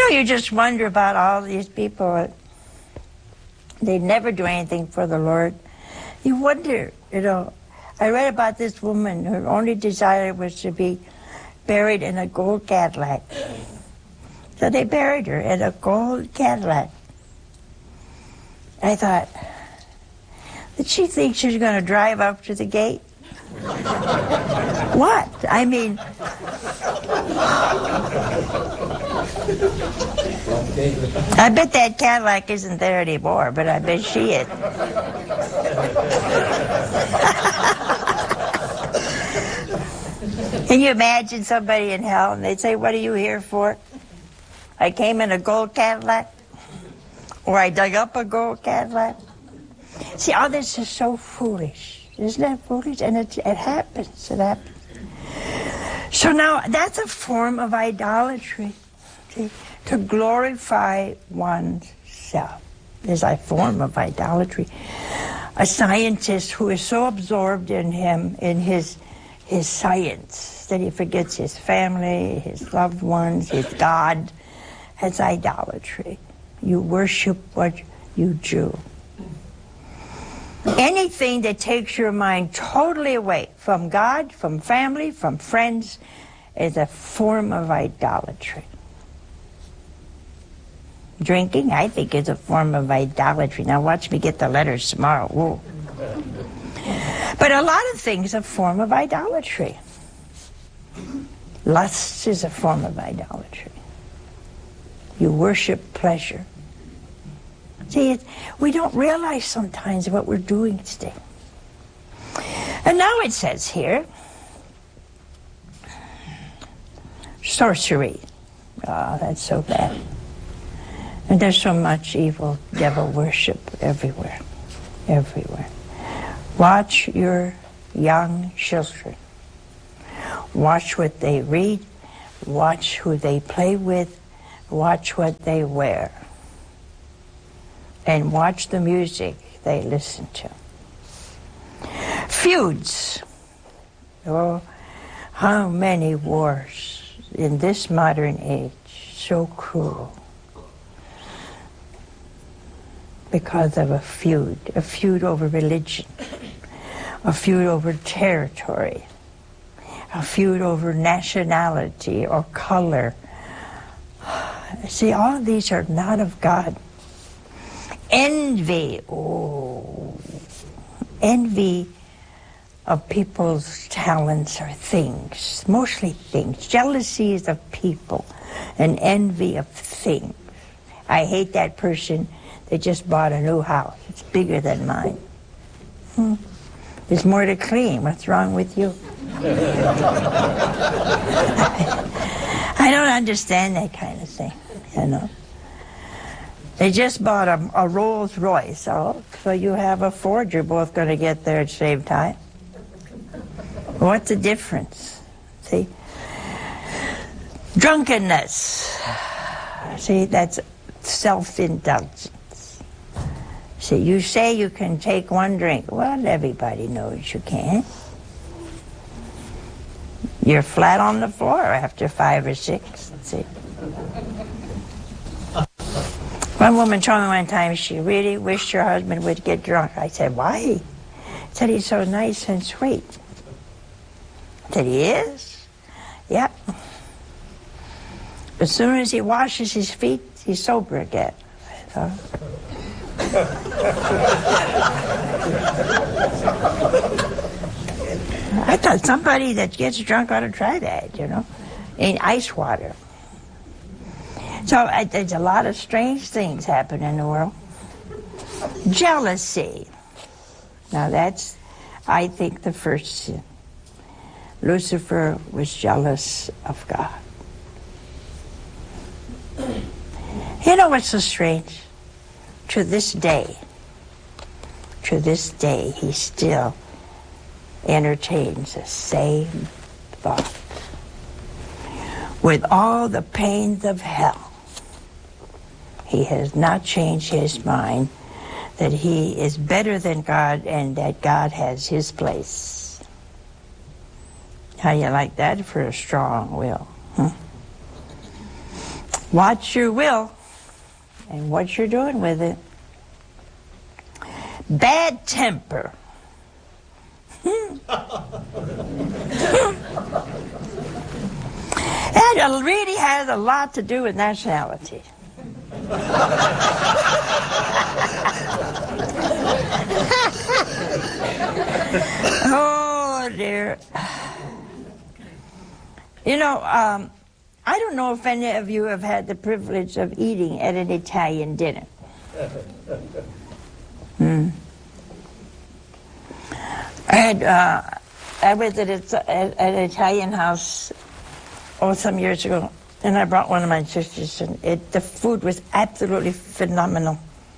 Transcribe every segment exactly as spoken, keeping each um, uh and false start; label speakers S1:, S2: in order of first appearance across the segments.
S1: you just wonder about all these people. They never do anything for the Lord. You wonder, you know. I read about this woman, her only desire was to be buried in a gold Cadillac. So they buried her in a gold Cadillac. I thought, did she think she was going to drive up to the gate? What? I mean, I bet that Cadillac isn't there anymore, but I bet she is. Can you imagine somebody in hell and they'd say, what are you here for? I came in a gold Cadillac, or I dug up a gold Cadillac. See, all this is so foolish. Isn't that foolish? And it, it happens. It happens. So now that's a form of idolatry. See? To glorify oneself is a form of idolatry. A scientist who is so absorbed in him, in his his science, that he forgets his family, his loved ones, his God. That's idolatry. You worship what you do. Anything that takes your mind totally away from God, from family, from friends, is a form of idolatry. Drinking, I think, is a form of idolatry. Now watch me get the letters tomorrow. Whoa. But a lot of things are a form of idolatry. Lust is a form of idolatry. You worship pleasure. See, it, we don't realize sometimes what we're doing today. And now it says here, sorcery. Oh, that's so bad. And there's so much evil devil worship everywhere, everywhere. Watch your young children. Watch what they read. Watch who they play with. Watch what they wear. And watch the music they listen to. Feuds. Oh, how many wars in this modern age. So cruel. Because of a feud. A feud over religion. A feud over territory. A feud over nationality or color. See, all of these are not of God. Envy. Oh. Envy of people's talents or things. Mostly things. Jealousy is of people. And envy of things. I hate that person that just bought a new house. It's bigger than mine. Hmm. There's more to clean. What's wrong with you? I don't understand that kind of thing, you know. They just bought a, a Rolls Royce, so, so you have a Ford, you're both going to get there at the same time. What's the difference? See? Drunkenness. See, that's self-indulgence. See, you say you can take one drink. Well, everybody knows you can. You're flat on the floor after five or six. See? One woman told me one time she really wished her husband would get drunk. I said, why? He said, he's so nice and sweet. I said, he is? Yep. As soon as he washes his feet, he's sober again. So. I thought somebody that gets drunk ought to try that, you know, in ice water. So uh, there's a lot of strange things happen in the world. Jealousy. Now that's, I think, the first sin. Lucifer was jealous of God. You know what's so strange? To this day, to this day, he still entertains the same thought. With all the pains of hell, he has not changed his mind that he is better than God and that God has his place. How do you like that for a strong will? Huh? Watch your will and what you're doing with it. Bad temper. And it really has a lot to do with nationality. Oh, dear. You know, um, I don't know if any of you have had the privilege of eating at an Italian dinner. Hmm. I had, uh, I was at, a, at an Italian house, oh, some years ago, and I brought one of my sisters, and it, the food was absolutely phenomenal.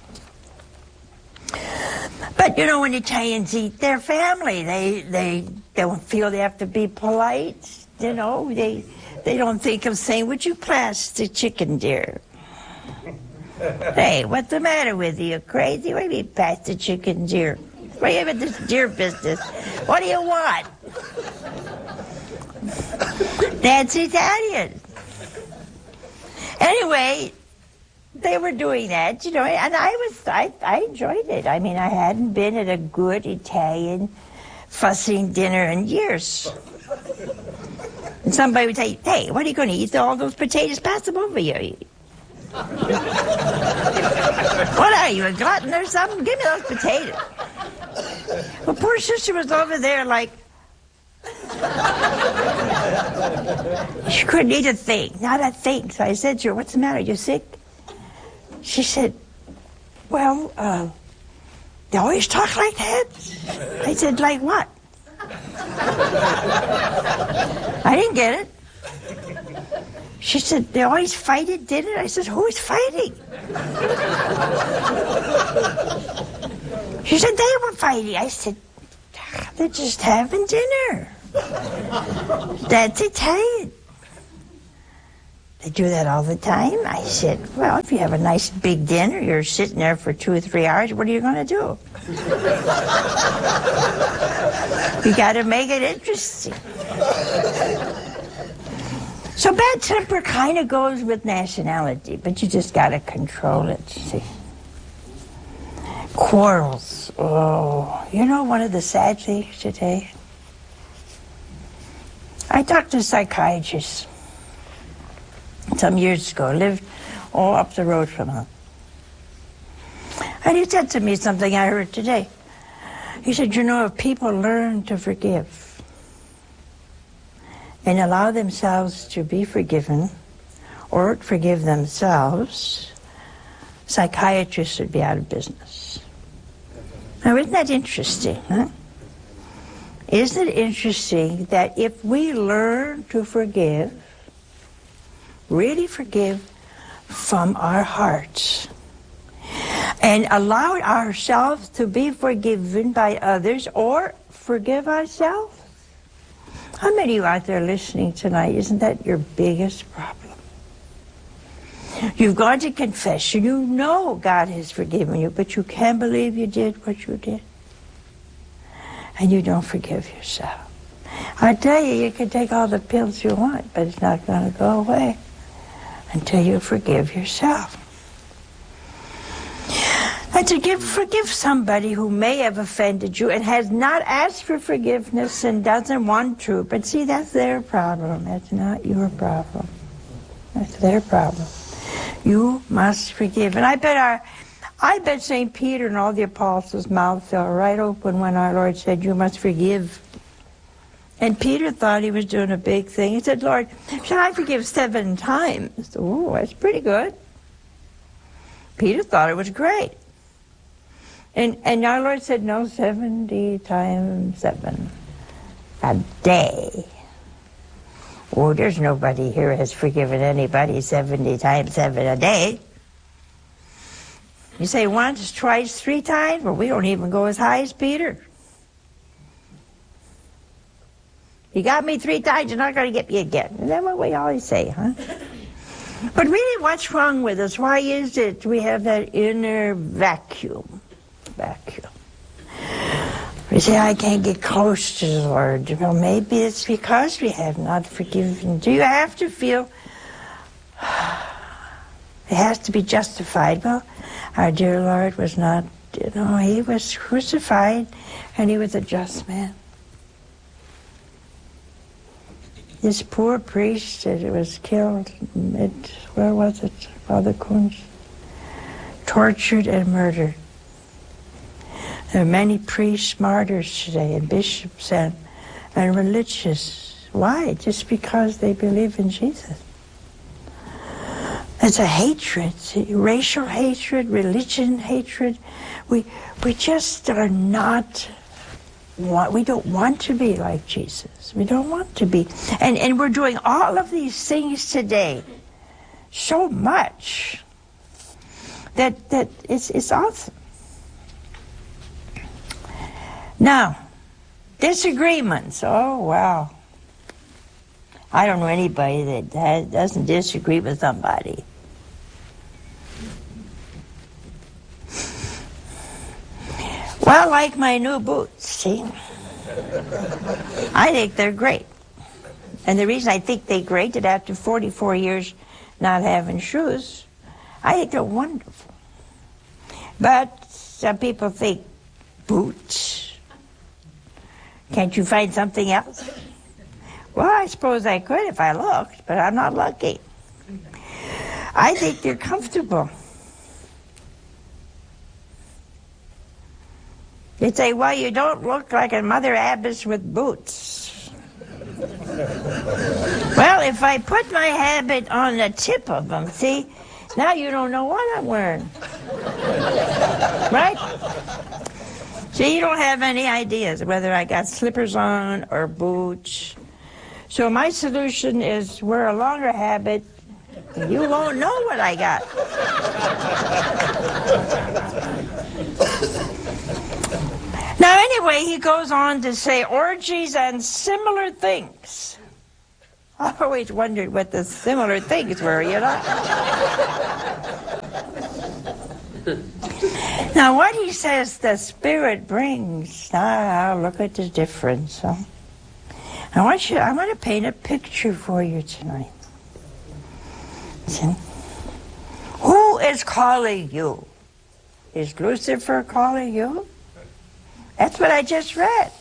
S1: But you know, when Italians eat, their family, they they don't feel they have to be polite. You know, they they don't think of saying, "Would you pass the chicken, dear?" Hey, what's the matter with you? Crazy? What do you mean, pass the chicken, dear? What do you have with this deer business? What do you want? That's Italian. Anyway, they were doing that, you know, and I was, I, I enjoyed it. I mean, I hadn't been at a good Italian fussing dinner in years. And somebody would say, "Hey, what are you going to eat? All those potatoes? Pass them over here." What are you, a glutton or something? Give me those potatoes. Well, poor sister was over there like, she couldn't eat a thing, not a thing. So I said to her, "What's the matter? You sick?" She said, "Well, uh, they always talk like that." I said, "Like what?" I didn't get it. She said, "They always fight at dinner." I said, "Who is fighting?" She said, "They were fighting." I said, "They're just having dinner. That's Italian." "They do that all the time?" I said, "Well, if you have a nice big dinner, you're sitting there for two or three hours, what are you going to do? You got to make it interesting." So bad temper kind of goes with nationality, but you just got to control it, see. Quarrels. Oh, you know one of the sad things today? I talked to a psychiatrist some years ago, lived all up the road from him. And he said to me something I heard today. He said, "You know, if people learn to forgive and allow themselves to be forgiven or forgive themselves, psychiatrists would be out of business." Now, isn't that interesting, huh? Isn't it interesting that if we learn to forgive, really forgive from our hearts, and allow ourselves to be forgiven by others or forgive ourselves? How many of you out there listening tonight, isn't that your biggest problem? You've gone to confession, you know God has forgiven you, but you can't believe you did what you did. And you don't forgive yourself. I tell you, you can take all the pills you want, but it's not going to go away until you forgive yourself. And to give, forgive somebody who may have offended you and has not asked for forgiveness and doesn't want to. But see, that's their problem. That's not your problem. That's their problem. You must forgive. And I bet our, I bet Saint Peter and all the apostles' mouths fell right open when our Lord said, "You must forgive." And Peter thought he was doing a big thing. He said, "Lord, should I forgive seven times?" Oh, that's pretty good. Peter thought it was great. And, and our Lord said, "No, seventy times seven a day." Oh, there's nobody here has forgiven anybody seventy times seven a day. You say once, twice, three times? Well, we don't even go as high as Peter. You got me three times, you're not going to get me again. Is that what we always say, huh? But really, what's wrong with us? Why is it we have that inner vacuum? Vacuum. We say, "I can't get close to the Lord." Well, maybe it's because we have not forgiven. Do you have to feel It has to be justified. Well, our dear Lord was not, you know, he was crucified, and he was a just man. This poor priest that was killed, it, where was it, Father Kunz? Tortured and murdered. There are many priests, martyrs today, and bishops and, and religious. Why? Just because they believe in Jesus. It's a hatred, see, racial hatred, religion hatred. We we just are not, want, we don't want to be like Jesus. We don't want to be. And, and we're doing all of these things today, so much, that, that it's, it's awesome. Now, disagreements. Oh, wow. I don't know anybody that has, doesn't disagree with somebody. Well, like my new boots, see? I think they're great. And the reason I think they're great is that after forty-four years not having shoes, I think they're wonderful. But some people think, boots? Can't you find something else? Well, I suppose I could if I looked, but I'm not lucky. I think they're comfortable. You'd say, well, you don't look like a Mother Abbess with boots. Well, if I put my habit on the tip of them, see, now you don't know what I'm wearing. Right? See, you don't have any ideas whether I got slippers on or boots. So my solution is wear a longer habit, and you won't know what I got. Now anyway, he goes on to say orgies and similar things. I always wondered what the similar things were, you know. Now what he says the Spirit brings, now look at the difference, huh? I want you, I want to paint a picture for you tonight. See? Who is calling you? Is Lucifer calling you? That's what I just read.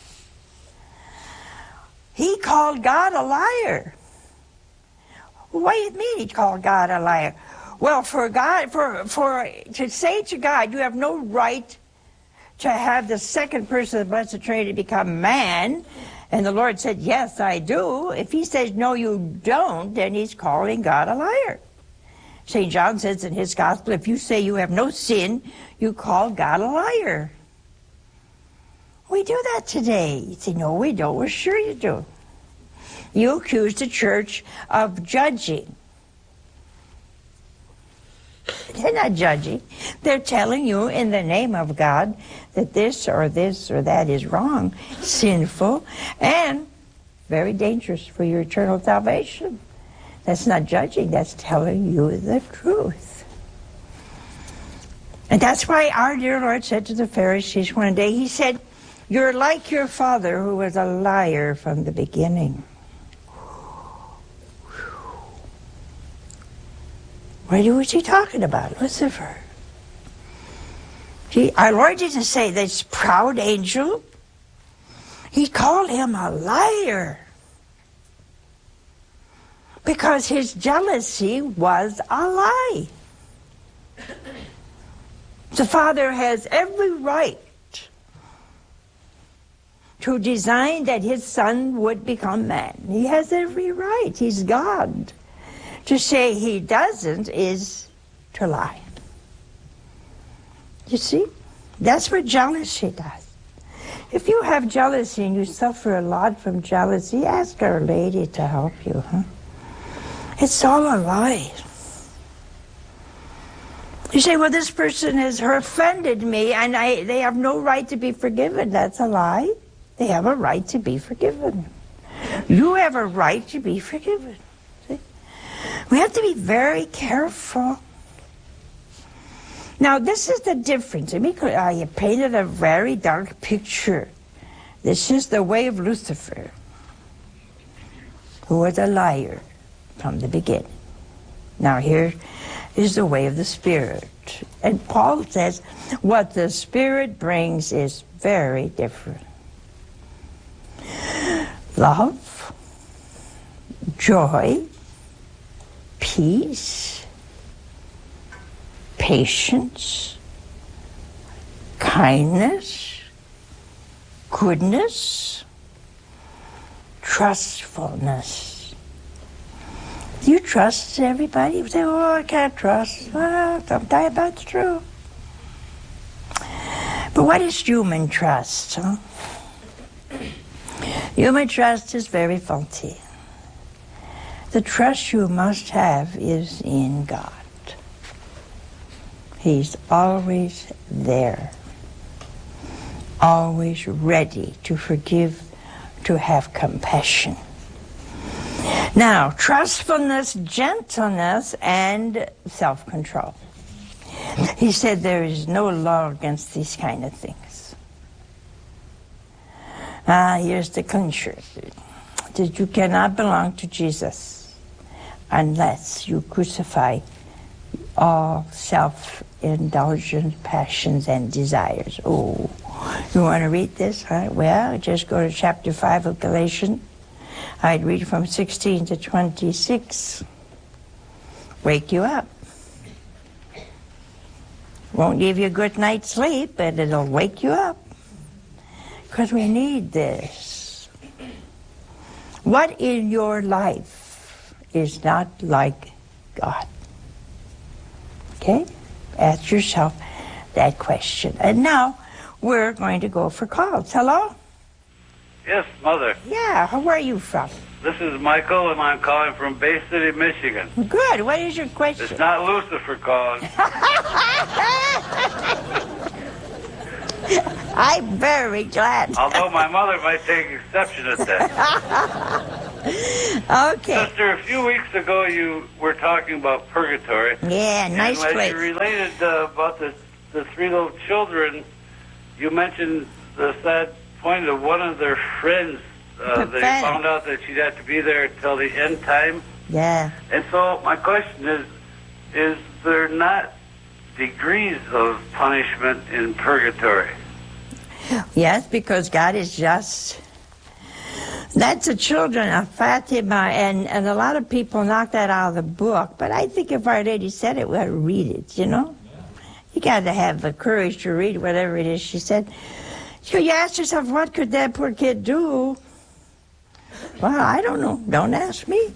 S1: He called God a liar. What do you mean he called God a liar? Well, for God, for, for to say to God, you have no right to have the second person of the Blessed Trinity become man. And the Lord said, yes, I do. If he says, no, you don't, then he's calling God a liar. Saint John says in his gospel, if you say you have no sin, you call God a liar. We do that today. You say, no, we don't. Well, sure you do. You accuse the church of judging. They're not judging. They're telling you in the name of God that this or this or that is wrong, sinful, and very dangerous for your eternal salvation. That's not judging. That's telling you the truth. And that's why our dear Lord said to the Pharisees one day, he said, you're like your father who was a liar from the beginning. What was he talking about? Lucifer. He, our Lord didn't say this proud angel. He called him a liar. Because his jealousy was a lie. The Father has every right to design that his Son would become man. He has every right. He's God. To say he doesn't is to lie. You see? That's what jealousy does. If you have jealousy and you suffer a lot from jealousy, ask Our Lady to help you. Huh? It's all a lie. You say, well, this person has offended me and I, they have no right to be forgiven. That's a lie. They have a right to be forgiven. You have a right to be forgiven. See? We have to be very careful. Now, this is the difference. I painted a very dark picture. This is the way of Lucifer, who was a liar from the beginning. Now here, is the way of the Spirit. And Paul says what the Spirit brings is very different. Love, joy, peace, patience, kindness, goodness, trustfulness. Do you trust everybody? You say, oh, I can't trust. Well, sometimes that's true. But what is human trust? Huh? Human trust is very faulty. The trust you must have is in God. He's always there, always ready to forgive, to have compassion. Now, trustfulness, gentleness, and self-control. He said there is no law against these kind of things. Ah, here's the clincher. That you cannot belong to Jesus unless you crucify all self-indulgent passions and desires. Oh, you want to read this? Huh? Well, just go to chapter five of Galatians. I'd read from sixteen to twenty-six. Wake you up. Won't give you a good night's sleep, but it'll wake you up. Because we need this. What in your life is not like God? Okay? Ask yourself that question. And now we're going to go for calls. Hello?
S2: Yes, Mother.
S1: Yeah, where are you from?
S2: This is Michael, and I'm calling from Bay City, Michigan.
S1: Good. What is your question?
S2: It's not Lucifer calling.
S1: I'm very glad.
S2: Although my mother might take exception at that.
S1: Okay.
S2: Sister, a few weeks ago you were talking about purgatory.
S1: Yeah, nice
S2: and
S1: place.
S2: when you related uh, about the, the three little children, you mentioned the sad point of one of their friends. Uh, they found out that she'd have to be there till the end time.
S1: Yeah.
S2: And so my question is, is there not degrees of punishment in purgatory?
S1: Yes, because God is just. That's the children of Fatima, and, and a lot of people knock that out of the book, but I think if Our Lady said it, we ought to read it, you know? You got to have the courage to read whatever it is she said. So you ask yourself, what could that poor kid do? Well, I don't know. Don't ask me.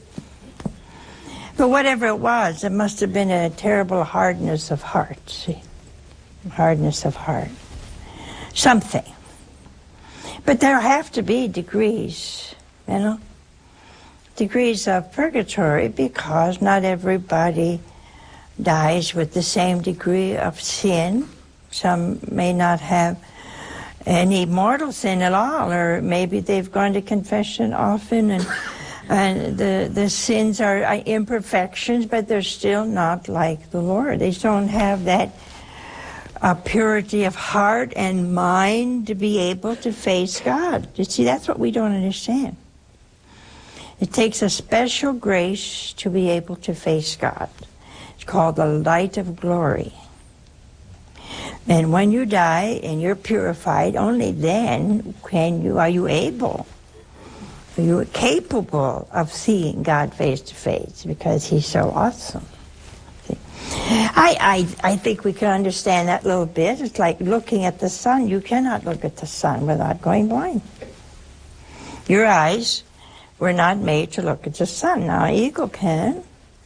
S1: But whatever it was, it must have been a terrible hardness of heart, see? Hardness of heart. Something. But there have to be degrees, you know? Degrees of purgatory, because not everybody dies with the same degree of sin. Some may not have any mortal sin at all, or maybe they've gone to confession often, and and the the sins are imperfections, but they're still not like the Lord. They don't have that uh, purity of heart and mind to be able to face God. You see, that's what we don't understand. It takes a special grace to be able to face God. It's called the light of glory. And when you die and you're purified, only then can you are you able, are you capable of seeing God face to face, because He's so awesome. See? I, I I think we can understand that a little bit. It's like looking at the sun. You cannot look at the sun without going blind. Your eyes were not made to look at the sun. Now, an eagle can.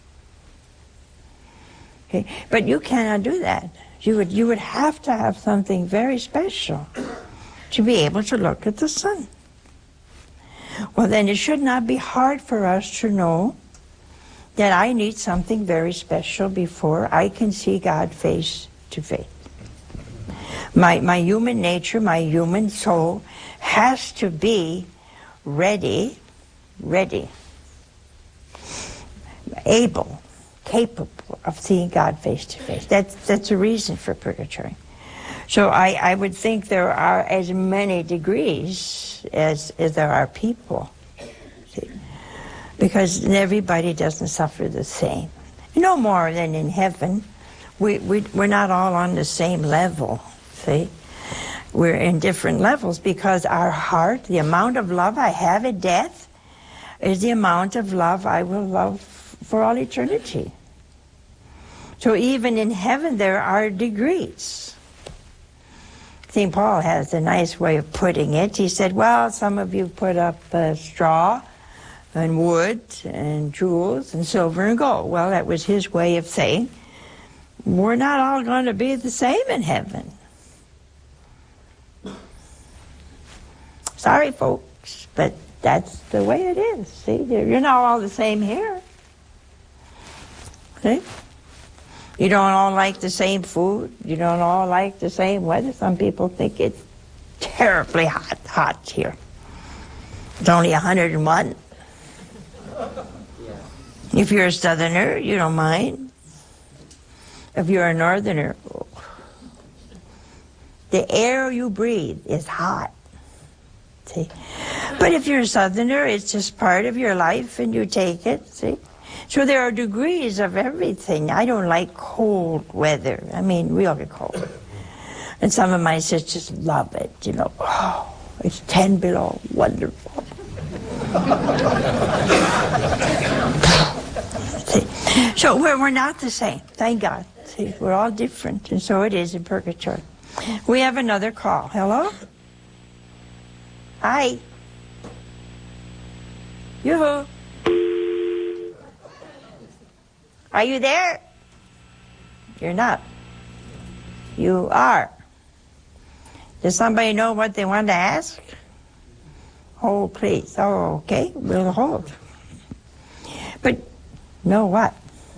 S1: Okay, but you cannot do that. You would, you would have to have something very special to be able to look at the sun. Well, then it should not be hard for us to know that I need something very special before I can see God face to face. My, my human nature, my human soul has to be ready, ready, able, capable of seeing God face to face. That's, that's a reason for purgatory. So I, I would think there are as many degrees as, as there are people. See? Because everybody doesn't suffer the same. No more than in heaven. We, we, we're not all on the same level, see? We're in different levels because our heart, the amount of love I have at death, is the amount of love I will love for all eternity. So even in heaven there are degrees. Saint Paul has a nice way of putting it. He said, well, some of you put up uh, straw and wood and jewels and silver and gold. Well, that was his way of saying, we're not all going to be the same in heaven. Sorry, folks, but that's the way it is. See, you're not all the same here. See? You don't all like the same food. You don't all like the same weather. Some people think it's terribly hot, hot here. It's only one hundred and one. If you're a southerner, you don't mind. If you're a northerner, the air you breathe is hot. See? But if you're a southerner, it's just part of your life and you take it, see? So there are degrees of everything. I don't like cold weather. I mean, really cold. And some of my sisters love it, you know. Oh, it's ten below, wonderful. See? So we're, we're not the same, thank God. See, we're all different, and so it is in purgatory. We have another call. Hello? Hi. Yoo-hoo. Are you there? You're not. You are. Does somebody know what they want to ask? Hold, please. Oh, okay. We'll hold. But know what?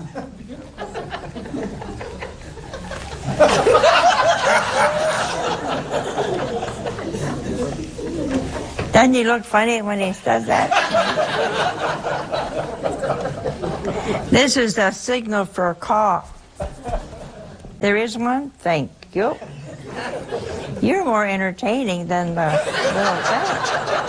S1: Doesn't he look funny when he does that? This is the signal for a call. There is one? Thank you. You're more entertaining than the little fellow.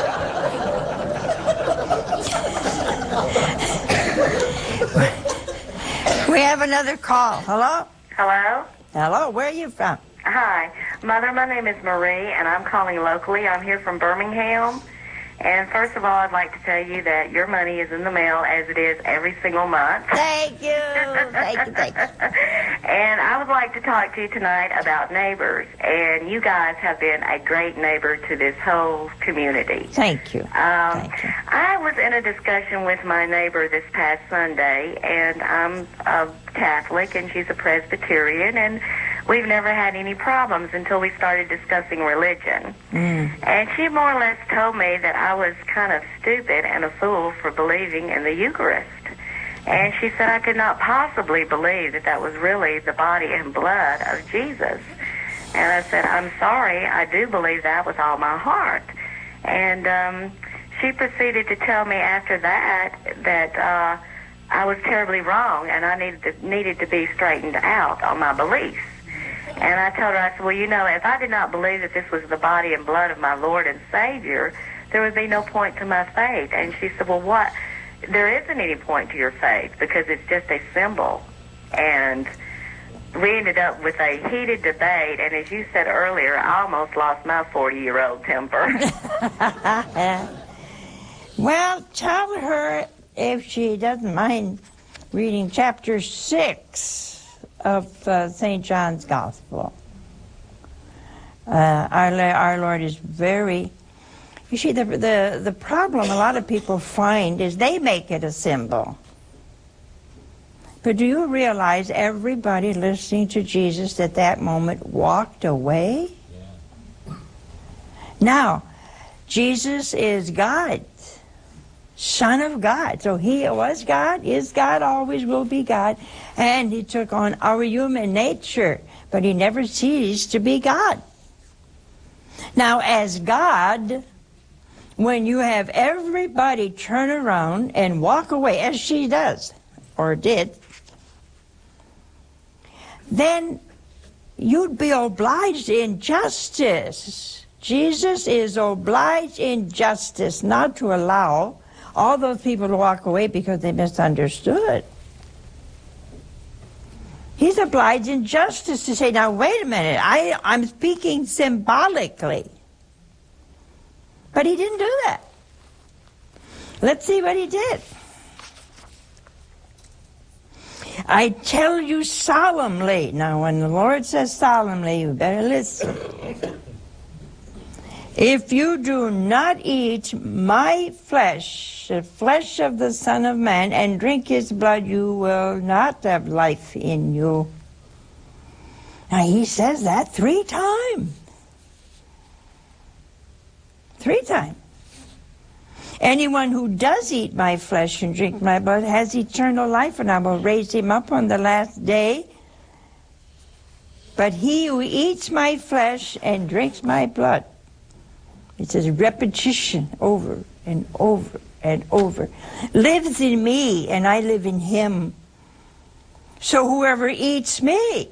S1: We have another call. Hello?
S3: Hello?
S1: Hello, where are you from?
S3: Hi. Mother, my name is Marie, and I'm calling locally. I'm here from Birmingham. And first of all, I'd like to tell you that your money is in the mail, as it is every single month.
S1: Thank you. Thank you, thank you.
S3: And I would like to talk to you tonight about neighbors. And you guys have been a great neighbor to this whole community.
S1: Thank you.
S3: Um,
S1: Thank you.
S3: I was in a discussion with my neighbor this past Sunday, and I'm a Catholic, and she's a Presbyterian, and we've never had any problems until we started discussing religion.
S1: Mm.
S3: And she more or less told me that I was kind of stupid and a fool for believing in the Eucharist. And she said I could not possibly believe that that was really the body and blood of Jesus. And I said, I'm sorry, I do believe that with all my heart. And um, she proceeded to tell me after that that uh, I was terribly wrong and I needed to, needed to be straightened out on my beliefs. And I told her, I said, well, you know, if I did not believe that this was the body and blood of my Lord and Savior, there would be no point to my faith. And she said, well, what? There isn't any point to your faith because it's just a symbol. And we ended up with a heated debate. And as you said earlier, I almost lost my forty-year-old temper.
S1: Well, tell her if she doesn't mind reading chapter six of uh, Saint John's Gospel. Uh, our, our Lord is very... You see, the, the, the problem a lot of people find is they make it a symbol. But do you realize everybody listening to Jesus at that moment walked away? Yeah. Now, Jesus is God, Son of God. So he was God, is God, always will be God. And he took on our human nature, but he never ceased to be God. Now, as God, when you have everybody turn around and walk away, as she does, or did, then you'd be obliged in justice. Jesus is obliged in justice not to allow all those people to walk away because they misunderstood. He's obliged in justice to say, now wait a minute, I, I'm speaking symbolically. But he didn't do that. Let's see what he did. I tell you solemnly. Now, when the Lord says solemnly, you better listen. If you do not eat my flesh, the flesh of the Son of Man, and drink his blood, you will not have life in you. Now, he says that three times. Three times. Anyone who does eat my flesh and drink my blood has eternal life, and I will raise him up on the last day. But he who eats my flesh and drinks my blood, it says repetition over and over and over, lives in me and I live in him. So whoever eats me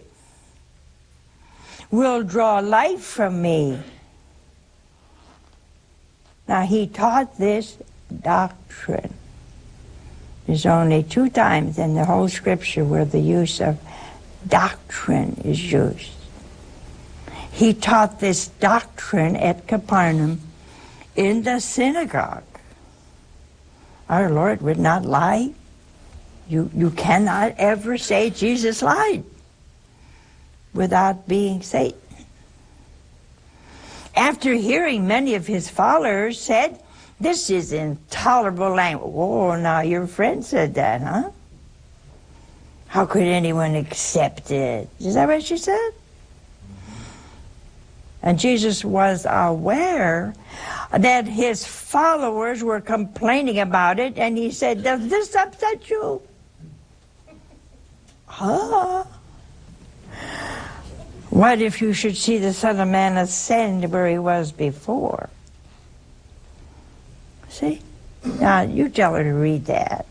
S1: will draw life from me. Now, he taught this doctrine. There's only two times in the whole Scripture where the use of doctrine is used. He taught this doctrine at Capernaum in the synagogue. Our Lord would not lie. You, you cannot ever say Jesus lied without being Satan. After hearing, many of his followers said, this is intolerable language. Oh, now your friend said that, huh? How could anyone accept it? Is that what she said? And Jesus was aware that his followers were complaining about it, and he said, does this upset you? Huh? What if you should see the Son of Man ascend where he was before? See? Now, you tell her to read that.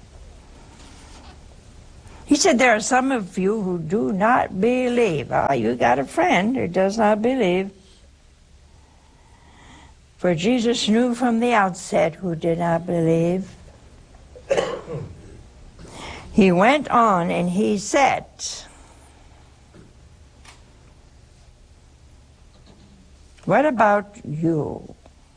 S1: He said, there are some of you who do not believe. Oh, you got a friend who does not believe. For Jesus knew from the outset who did not believe. He went on and he said, what about you?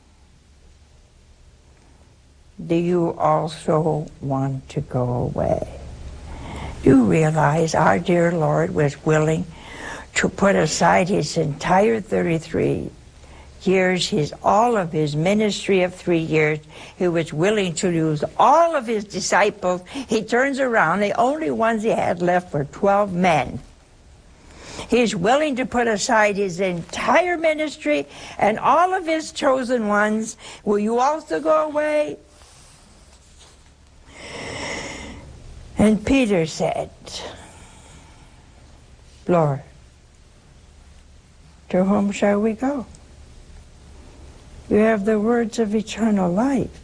S1: Do you also want to go away? Do you realize our dear Lord was willing to put aside his entire thirty-three years, his all of his ministry of three years. He was willing to lose all of his disciples. He turns around, the only ones he had left were twelve men. He's willing to put aside his entire ministry and all of his chosen ones. Will you also go away? And Peter said, Lord, to whom shall we go? You have the words of eternal life,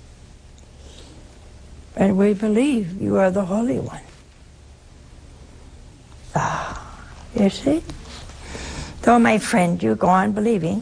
S1: and we believe you are the Holy One. Ah. You see? So, my friend, you go on believing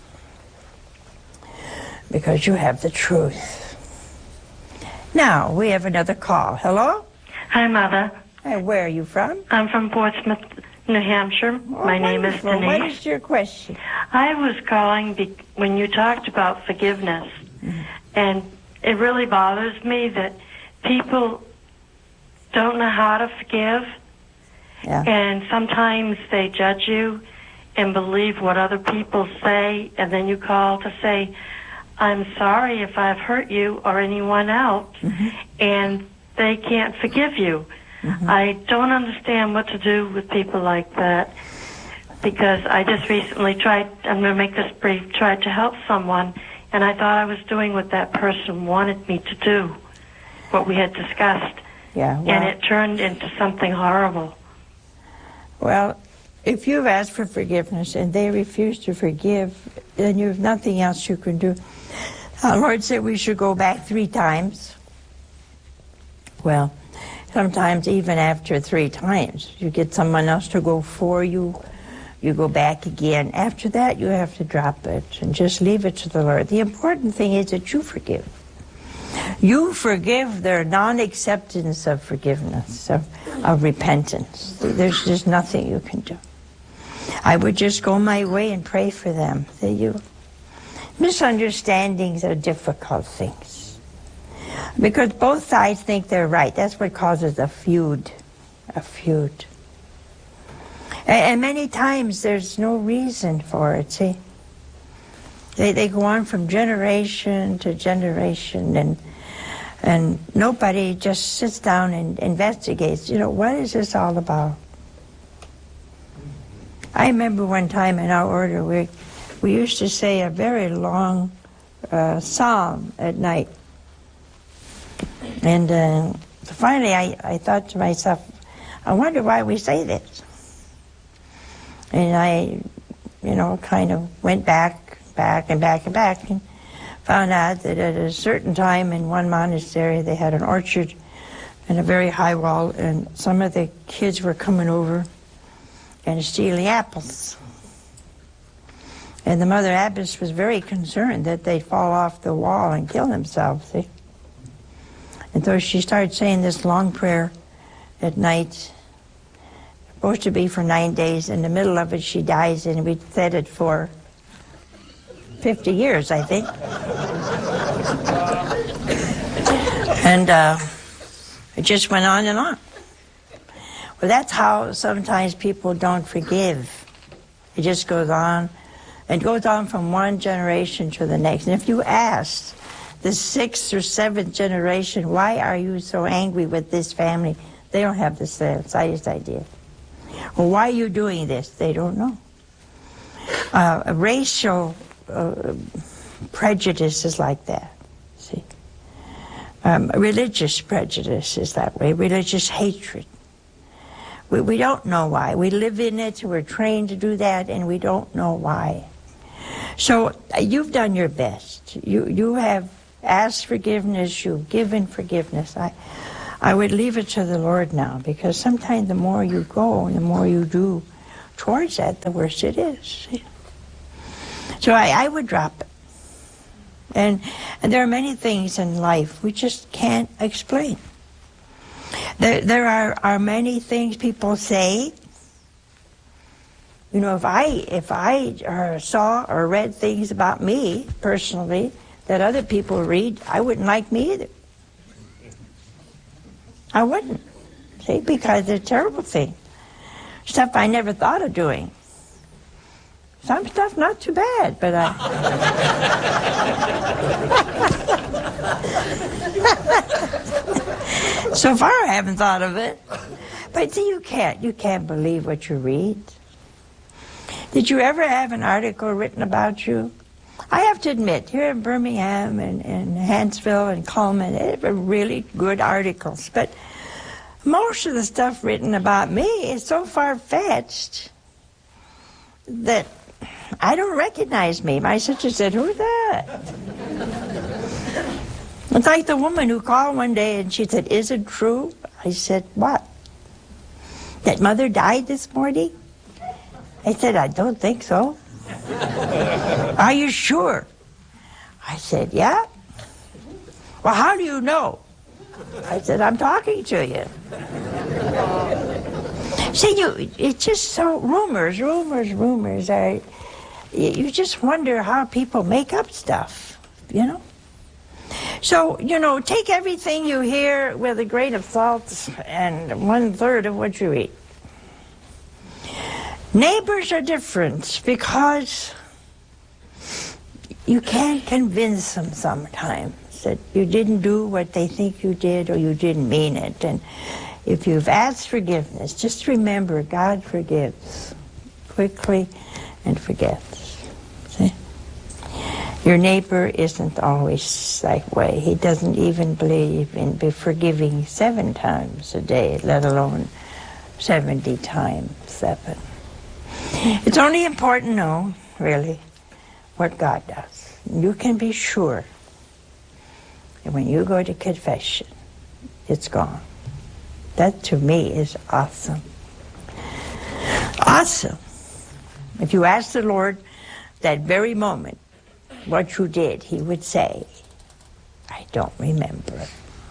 S1: because you have the truth. Now, we have another call. Hello?
S4: Hi, Mother.
S1: Hey, where are you from?
S4: I'm from Portsmouth, New Hampshire.
S1: Oh,
S4: my name is
S1: wonderful.
S4: Denise.
S1: What is your question?
S4: I was calling be- when you talked about forgiveness, mm-hmm. and it really bothers me that people don't know how to forgive. Yeah. And sometimes they judge you and believe what other people say, and then you call to say, I'm sorry if I've hurt you or anyone else, mm-hmm. and they can't forgive you. Mm-hmm. I don't understand what to do with people like that, because I just recently tried, I'm going to make this brief, tried to help someone, and I thought I was doing what that person wanted me to do, what we had discussed,
S1: yeah, well,
S4: and it turned into something horrible.
S1: Well, if you've asked for forgiveness and they refuse to forgive, then you have nothing else you can do. Our Lord said we should go back three times. Well, sometimes even after three times, you get someone else to go for you, you go back again. After that, you have to drop it and just leave it to the Lord. The important thing is that you forgive. You forgive their non-acceptance of forgiveness, of, of repentance. There's just nothing you can do. I would just go my way and pray for them. That you, misunderstandings are difficult things. Because both sides think they're right. That's what causes a feud. A feud. And, and many times there's no reason for it, see? They, they go on from generation to generation, and and nobody just sits down and investigates. You know, what is this all about? I remember one time in our order, we, we used to say a very long uh, psalm at night. And uh, finally I, I thought to myself, I wonder why we say this. And I, you know, kind of went back, back and back and back, and found out that at a certain time in one monastery they had an orchard and a very high wall, and some of the kids were coming over and stealing apples. And the mother abbess was very concerned that they'd fall off the wall and kill themselves, see? And so she started saying this long prayer at night, supposed to be for nine days. In the middle of it she dies, and we said it for fifty years, I think. And uh, it just went on and on. Well, that's how sometimes people don't forgive. It just goes on. It goes on from one generation to the next. And if you ask the sixth or seventh generation, why are you so angry with this family? They don't have the slightest idea. Well, why are you doing this? They don't know. Uh, racial uh, prejudice is like that, see. Um, religious prejudice is that way. Religious hatred. We, we don't know why. We live in it, we're trained to do that, and we don't know why. So uh, you've done your best. You you have asked forgiveness, you've given forgiveness. I, I would leave it to the Lord now, because sometimes the more you go and the more you do towards that, the worse it is. So I, I would drop it. And, and there are many things in life we just can't explain. There, there are, are many things people say. You know, if I, if I uh, saw or read things about me, personally, that other people read, I wouldn't like me either. I wouldn't, see, because it's a terrible thing. Stuff I never thought of doing. Some stuff not too bad, but I... So far I haven't thought of it. But see, you can't, you can't believe what you read. Did you ever have an article written about you? I have to admit, here in Birmingham and, and Huntsville and Coleman, they were really good articles. But most of the stuff written about me is so far-fetched that I don't recognize me. My sister said, "Who's that?" It's like the woman who called one day and she said, "Is it true?" I said, "What? That Mother died this morning?" I said, "I don't think so." "Are you sure?" I said, "Yeah." "Well, how do you know?" I said, "I'm talking to you." See, you, it's just so, rumors, rumors, rumors are, you just wonder how people make up stuff, you know? So, you know, take everything you hear with a grain of salt and one third of what you eat. Neighbors are different because you can't convince them sometimes that you didn't do what they think you did or you didn't mean it. And if you've asked forgiveness, just remember God forgives quickly and forgets. See? Your neighbor isn't always that way. He doesn't even believe in forgiving seven times a day, let alone seventy times seven. It's only important to know, really, what God does. You can be sure that when you go to confession, it's gone. That, to me, is awesome. Awesome. If you ask the Lord that very moment what you did, he would say, "I don't remember.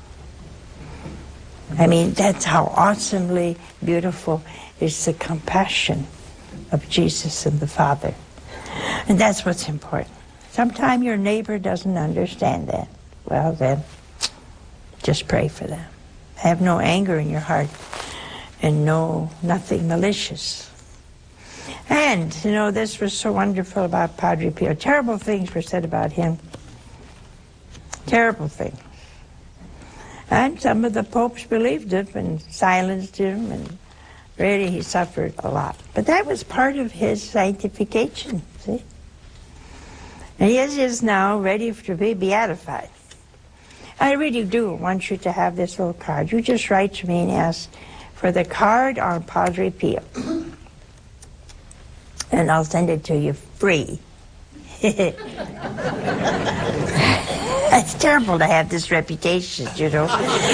S1: I mean, that's how awesomely beautiful is the compassion of Jesus and the Father. And that's what's important. Sometimes your neighbor doesn't understand that. Well, then, just pray for them. Have no anger in your heart and no nothing malicious. And, you know, this was so wonderful about Padre Pio. Terrible things were said about him. Terrible things. And some of the popes believed him and silenced him, and really he suffered a lot. But that was part of his sanctification, see? And he is, is now ready to be beatified. I really do want you to have this little card. You just write to me and ask for the card on Padre Pio. And I'll send it to you free. It's terrible to have this reputation, you know.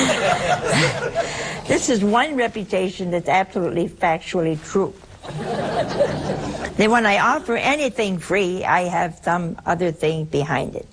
S1: This is one reputation that's absolutely factually true. Then when I offer anything free, I have some other thing behind it.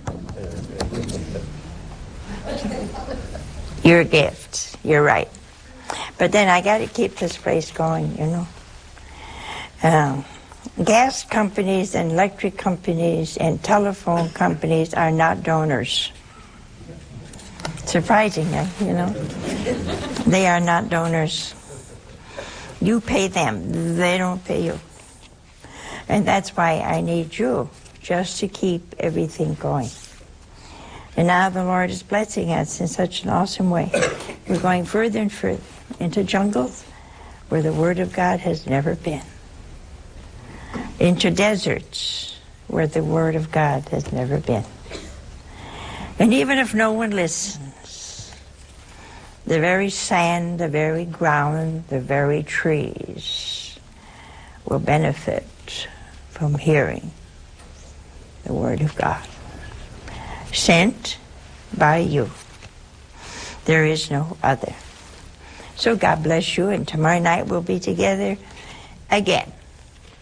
S1: Your gift, you're right. But then I got to keep this place going, you know. Um, gas companies and electric companies and telephone companies are not donors. Surprising, you know. They are not donors. You pay them, they don't pay you. And that's why I need you, just to keep everything going. And now the Lord is blessing us in such an awesome way. We're going further and further into jungles where the Word of God has never been. Into deserts where the Word of God has never been. And even if no one listens, the very sand, the very ground, the very trees will benefit from hearing the Word of God. Sent by you. There is no other. So God bless you, and tomorrow night we'll be together again.